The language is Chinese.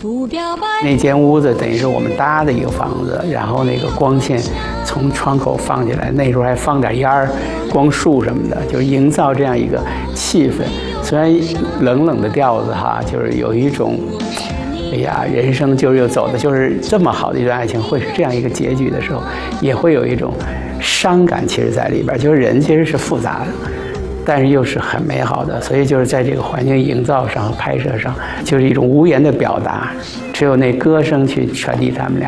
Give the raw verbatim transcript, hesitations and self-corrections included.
那间屋子等于是我们搭的一个房子，然后那个光线从窗口放进来，那时候还放点烟儿、光束什么的，就是营造这样一个气氛。虽然冷冷的调子哈，就是有一种，哎呀，人生就是又走的，就是这么好的一段爱情会是这样一个结局的时候，也会有一种伤感，其实在里边，就是人其实是复杂的。但是又是很美好的，所以就是在这个环境营造上、拍摄上，就是一种无言的表达，只有那歌声去传递他们俩。